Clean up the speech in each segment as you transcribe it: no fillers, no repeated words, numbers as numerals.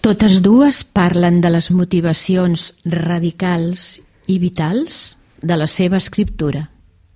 Totes dues parlen de les motivacions radicals i vitals de la seva escriptura.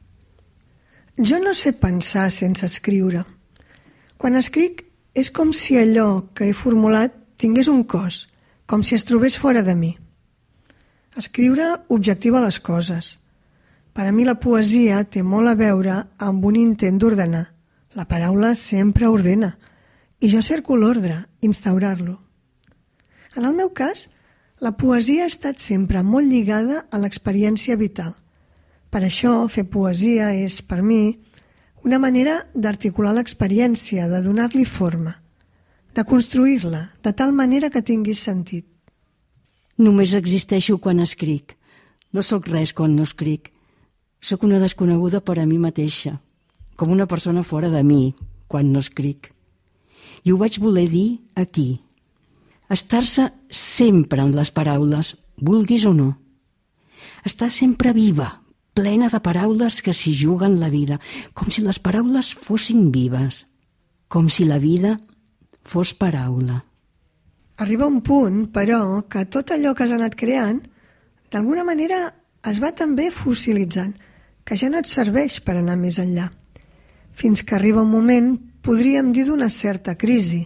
Jo no sé pensar sense escriure. Quan escric és com si allò que he formulat tingués un cos, com si es trobés fora de mi. Escriure objectiva les coses. Per a mi la poesia té molt a veure amb un intent d'ordenar. La paraula sempre ordena, i jo cerco l'ordre, instaurar-lo. En el meu cas, la poesia ha estat sempre molt lligada a l'experiència vital. Per això, fer poesia és, per mi, una manera d'articular l'experiència, de donar-li forma, de construir-la de tal manera que tingui sentit. Només existeixo quan escric. No sóc res quan no escric. Sóc una desconeguda per a mi mateixa, com una persona fora de mi quan no escric. I ho vaig voler dir aquí. Estar-se sempre en les paraules, vulguis o no. Estar sempre viva, plena de paraules que s'hi juguen la vida, com si les paraules fossin vives, com si la vida fos paraula. Arriba un punt, però, que tot allò que has anat creant, d'alguna manera es va també fossilitzant, que ja no et serveix per anar més enllà. Fins que arriba un moment, podríem dir d'una certa crisi.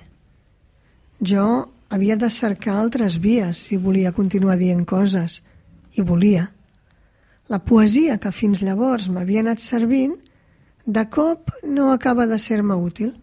Jo havia de cercar altres vies si volia continuar dient coses, i volia. La poesia que fins llavors m'havia anat servint, de cop no acaba de ser-me útil.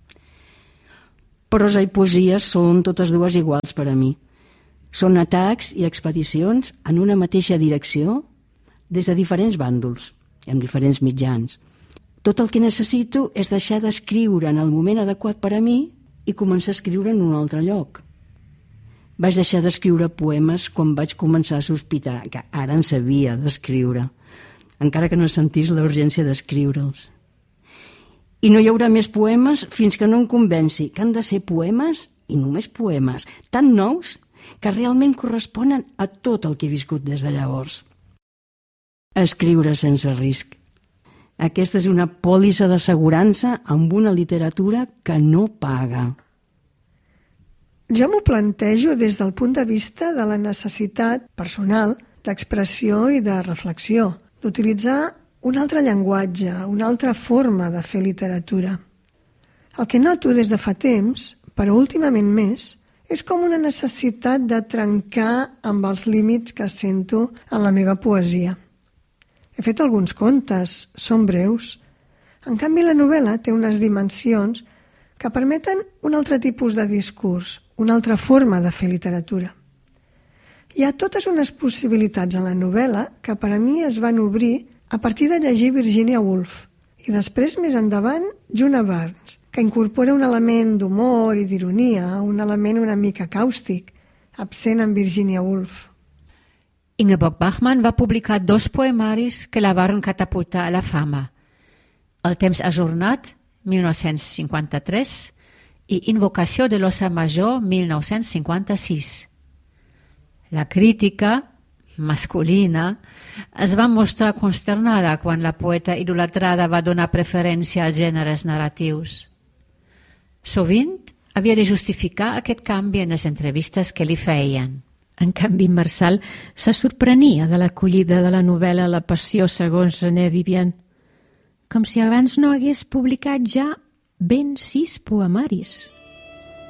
Prosa i poesia són totes dues iguals per a mi. Són atacs i expedicions en una mateixa direcció des de diferents bàndols i amb diferents mitjans. Tot el que necessito és deixar d'escriure en el moment adequat per a mi i començar a escriure en un altre lloc. Vaig deixar d'escriure poemes quan vaig començar a sospitar que ara en sabia d'escriure, encara que no sentís la urgència d'escriure'ls. I no hi haurà més poemes fins que no em convenci que han de ser poemes, i només poemes, tan nous que realment corresponen a tot el que he viscut des de llavors. Escriure sense risc. Aquesta és una pòlissa d'assegurança amb una literatura que no paga. Jo m'ho plantejo des del punt de vista de la necessitat personal d'expressió i de reflexió, d'utilitzar un altre llenguatge, una altra forma de fer literatura. El que noto des de fa temps, però últimament més, és com una necessitat de trencar amb els límits que sento en la meva poesia. He fet alguns contes, són breus. En canvi, la novel·la té unes dimensions que permeten un altre tipus de discurs, una altra forma de fer literatura. Hi ha totes unes possibilitats en la novel·la que per a mi es van obrir a partir de llegir Virginia Woolf i després, més endavant, Djuna Barnes, que incorpora un element d'humor i d'ironia, un element una mica càustic, absent en Virginia Woolf. Ingeborg Bachmann va publicar 2 poemaris que la varen catapultar a la fama. El temps ajornat, 1953, i Invocació de l'Ossa Major, 1956. La crítica masculina es va mostrar consternada quan la poeta idolatrada va donar preferència als gèneres narratius. Sovint havia de justificar aquest canvi en les entrevistes que li feien. En canvi, Marçal se sorprenia de l'acollida de la novel·la La passió segons René Vivian, com si abans no hagués publicat ja ben 6 poemaris.